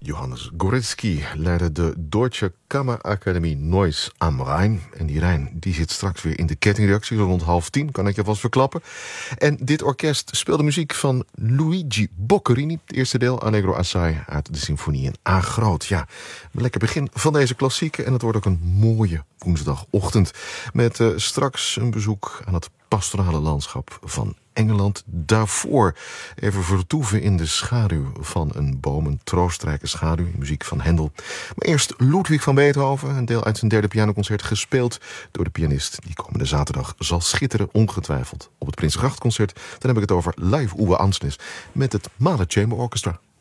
Johannes Goretzky leidde de Deutsche Kammerakademie Neuss am Rhein. En die Rijn die zit straks weer in de kettingreactie, rond 9:30, kan ik je vast verklappen. En dit orkest speelde muziek van Luigi Boccherini. Het eerste deel, Allegro assai, uit de symfonie in A groot. Ja, een lekker begin van deze klassieke. En het wordt ook een mooie woensdagochtend. Met straks een bezoek aan het pastorale landschap van Engeland. Daarvoor even vertoeven in de schaduw van een boom. Een troostrijke schaduw, muziek van Händel. Maar eerst Ludwig van Beethoven, een deel uit zijn derde pianoconcert, gespeeld door de pianist die komende zaterdag zal schitteren, ongetwijfeld, op het Prinsengrachtconcert. Dan heb ik het over Live Uwe Ansnes met het Mahler Chamber Orchestra.